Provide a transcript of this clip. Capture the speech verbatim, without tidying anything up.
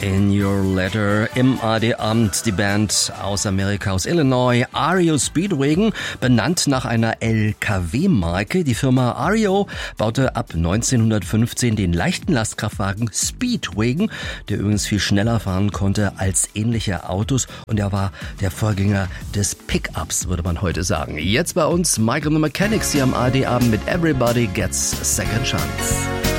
In Your Letter im A D-Abend, die Band aus Amerika, aus Illinois, R E O Speedwagon, benannt nach einer L K W-Marke. Die Firma R E O baute ab neunzehnhundertfünfzehn den leichten Lastkraftwagen Speedwagon, der übrigens viel schneller fahren konnte als ähnliche Autos, und er war der Vorgänger des Pickups, würde man heute sagen. Jetzt bei uns Michael and the Mechanics hier am A D-Abend mit Everybody Gets a Second Chance.